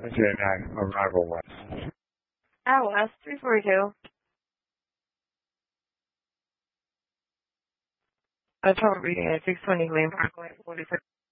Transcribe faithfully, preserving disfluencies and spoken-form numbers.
J nine, arrival west. Out west, three forty-two. A total reading at six twenty Glen Parkway, forty-six.